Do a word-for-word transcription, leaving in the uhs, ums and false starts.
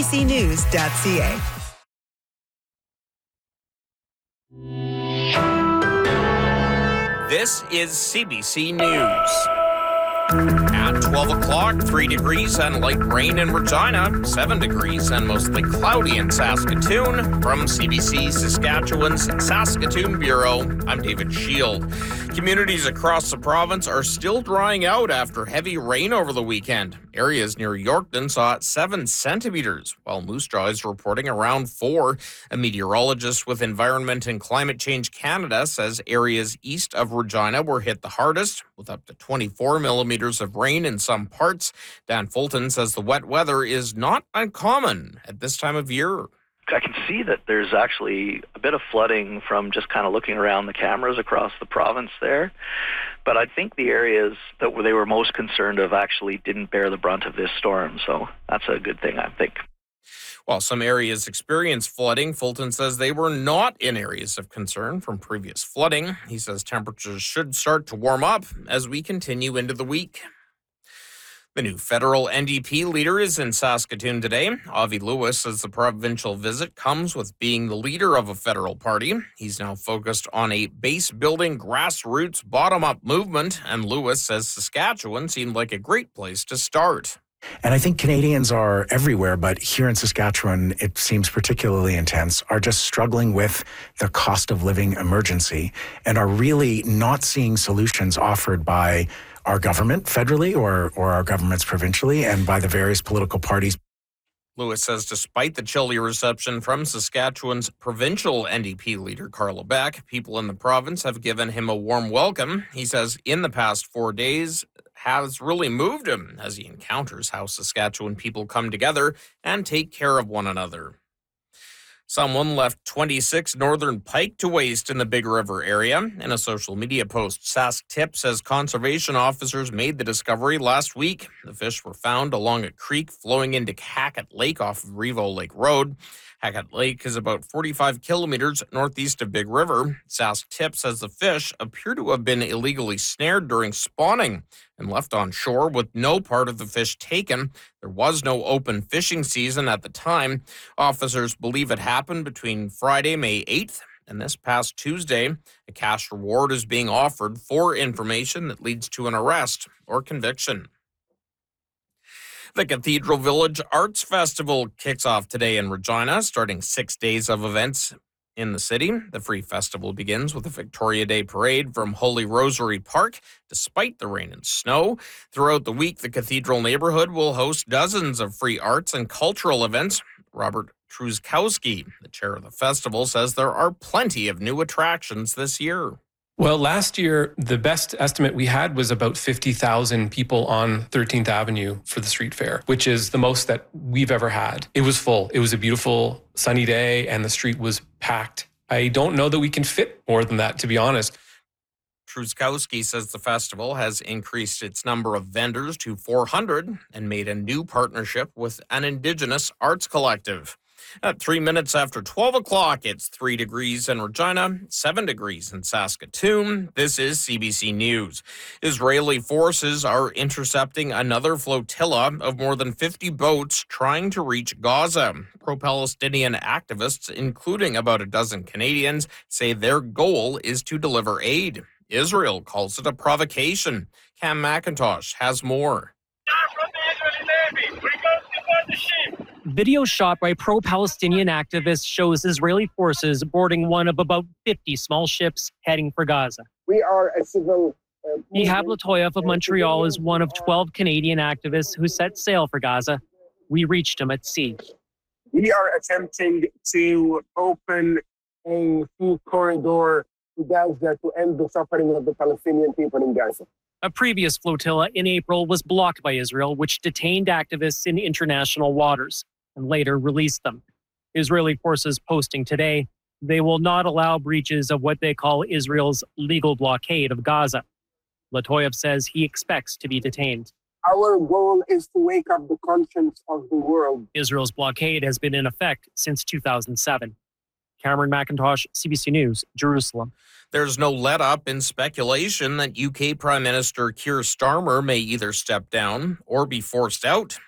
C B C news dot c a. This is C B C News. At twelve o'clock, three degrees and light rain in Regina, seven degrees and mostly cloudy in Saskatoon. From C B C Saskatchewan's Saskatoon Bureau, I'm David Shield. Communities across the province are still drying out after heavy rain over the weekend. Areas near Yorkton saw seven centimeters, while Moose Jaw is reporting around four. A meteorologist with Environment and Climate Change Canada says areas east of Regina were hit the hardest, with up to twenty-four millimeters of rain in some parts. Dan Fulton says the wet weather is not uncommon at this time of year. I can see that there's actually a bit of flooding from just kind of looking around the cameras across the province there. But I think the areas that they were most concerned of actually didn't bear the brunt of this storm. So that's a good thing, I think. While some areas experienced flooding, Fulton says they were not in areas of concern from previous flooding. He says temperatures should start to warm up as we continue into the week. The new federal N D P leader is in Saskatoon today. Avi Lewis says the provincial visit comes with being the leader of a federal party. He's now focused on a base-building, grassroots, bottom-up movement, and Lewis says Saskatchewan seemed like a great place to start. And I think Canadians are everywhere, but here in Saskatchewan, it seems particularly intense, are just struggling with the cost of living emergency and are really not seeing solutions offered by our government federally or, or our governments provincially and by the various political parties. Lewis says despite the chilly reception from Saskatchewan's provincial N D P leader, Carla Beck, people in the province have given him a warm welcome. He says in the past four days has really moved him as he encounters how Saskatchewan people come together and take care of one another. Someone left twenty-six northern pike to waste in the Big River area. In a social media post, Sask Tip says conservation officers made the discovery last week. The fish were found along a creek flowing into Hackett Lake off of Revo Lake Road. Hackett Lake is about forty-five kilometers northeast of Big River. Sask Tip says the fish appear to have been illegally snared during spawning and left on shore with no part of the fish taken. There was no open fishing season at the time. Officers believe it happened between Friday, May eighth, and this past Tuesday. A cash reward is being offered for information that leads to an arrest or conviction. The Cathedral Village Arts Festival kicks off today in Regina, starting six days of events in the city. The free festival begins with a Victoria Day parade from Holy Rosary Park, despite the rain and snow. Throughout the week, the Cathedral neighborhood will host dozens of free arts and cultural events. Robert Truskowski, the chair of the festival, says there are plenty of new attractions this year. Well, last year, the best estimate we had was about fifty thousand people on thirteenth Avenue for the street fair, which is the most that we've ever had. It was full. It was a beautiful sunny day and the street was packed. I don't know that we can fit more than that, to be honest. Truskowski says the festival has increased its number of vendors to four hundred and made a new partnership with an Indigenous arts collective. At three minutes after twelve o'clock, it's three degrees in Regina, seven degrees in Saskatoon. This is C B C News. Israeli forces are intercepting another flotilla of more than fifty boats trying to reach Gaza. Pro-Palestinian activists, including about a dozen Canadians, say their goal is to deliver aid. Israel calls it a provocation. Cam McIntosh has more. Video shot by pro-Palestinian activists shows Israeli forces boarding one of about fifty small ships heading for Gaza. We are a civil... Uh, Ihab Latoyev of Montreal is one of twelve Canadian activists who set sail for Gaza. We reached him at sea. We are attempting to open a food corridor to Gaza to end the suffering of the Palestinian people in Gaza. A previous flotilla in April was blocked by Israel, which detained activists in international waters and later released them. Israeli forces posting today, they will not allow breaches of what they call Israel's legal blockade of Gaza. Latoyev says he expects to be detained. Our goal is to wake up the conscience of the world. Israel's blockade has been in effect since two thousand seven. Cameron McIntosh, C B C News, Jerusalem. There's no let-up in speculation that U K Prime Minister Keir Starmer may either step down or be forced out